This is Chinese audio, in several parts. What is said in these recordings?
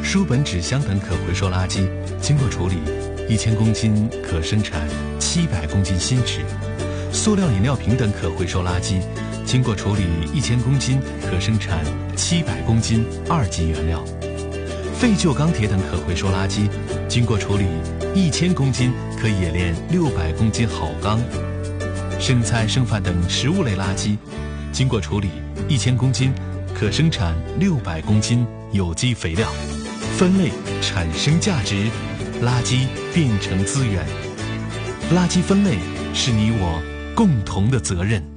书本、纸箱等可回收垃圾，经过处理，1000公斤可生产700公斤新纸；塑料饮料瓶等可回收垃圾，经过处理1000公斤可生产700公斤2级原料；废旧钢铁等可回收垃圾，经过处理1000公斤可冶炼600公斤好钢；剩菜剩饭等食物类垃圾，经过处理1000公斤可生产600公斤有机肥料。分类产生价值，垃圾变成资源。垃圾分类是你我共同的责任。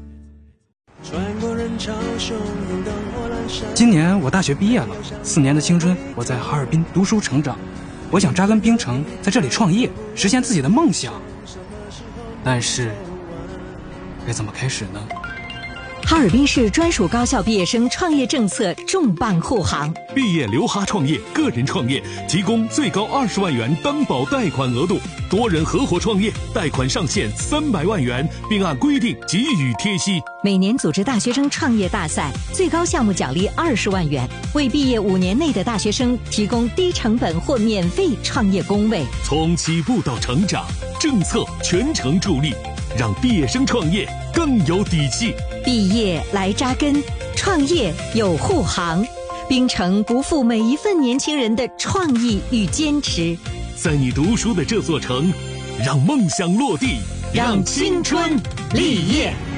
今年我大学毕业了，4年的青春我在哈尔滨读书成长，我想扎根冰城，在这里创业，实现自己的梦想。但是该怎么开始呢？ 哈尔滨市专属高校毕业生创业政策重磅护航， 毕业留哈创业、个人创业提供最高20万元担保贷款额度，多人合伙创业贷款上限300万元，并按规定给予贴息。 每年组织大学生创业大赛，最高项目奖励20万元，为毕业5年内的大学生提供低成本或免费创业工位。 从起步到成长，政策全程助力，让毕业生创业更有底气。 毕业来扎根，创业有护航，冰城不负每一份年轻人的创意与坚持。 在你读书的这座城，让梦想落地， 让青春立业。